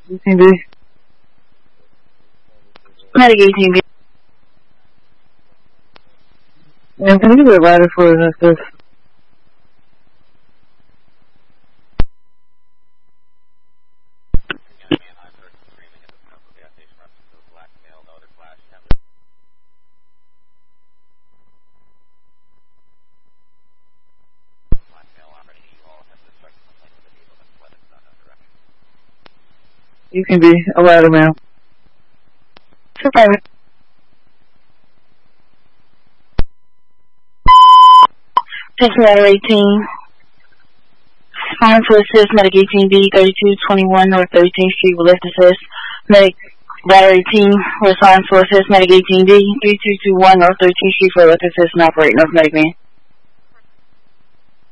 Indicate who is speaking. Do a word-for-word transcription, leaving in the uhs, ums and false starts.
Speaker 1: You can be.
Speaker 2: Medic eighteen B.
Speaker 1: Yeah, can you get rider for us this? You can be a rider, ma'am.
Speaker 2: Survivor. Attention Rider eighteen. Respond to assist Medic eighteen B, thirty-two twenty-one North thirteenth Street with lift assist. Medic Rider eighteen, respond to assist Medic eighteen B, thirty-two twenty-one North thirteenth Street for lift assist and operate North Medic Man.